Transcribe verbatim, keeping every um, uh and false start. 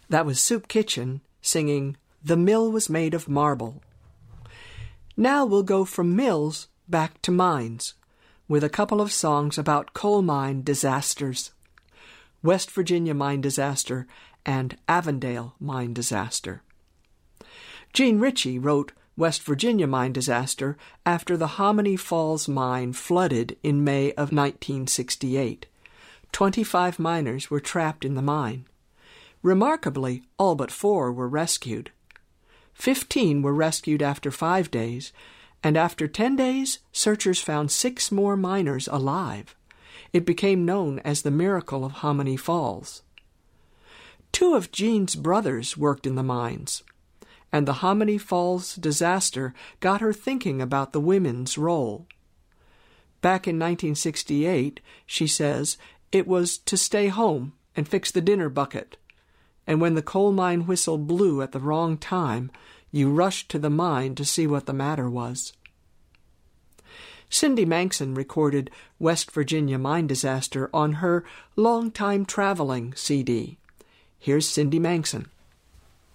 That was Soup Kitchen singing "The Mill Was Made of Marble." Now we'll go from mills back to mines, with a couple of songs about coal mine disasters. West Virginia mine disaster and Avondale mine disaster. Gene Ritchie wrote West Virginia mine disaster after the Hominy Falls mine flooded in May of nineteen sixty-eight. Twenty-five miners were trapped in the mine. Remarkably, all but four were rescued. Fifteen were rescued after five days, and after ten days, searchers found six more miners alive. It became known as the Miracle of Hominy Falls. Two of Gene's brothers worked in the mines, and the Hominy Falls disaster got her thinking about the women's role. Back in nineteen sixty-eight, she says, it was to stay home and fix the dinner bucket, and when the coal mine whistle blew at the wrong time, you rushed to the mine to see what the matter was. Cindy Manxon recorded West Virginia mine disaster on her Long Time Traveling C D. Here's Cindy Manxon.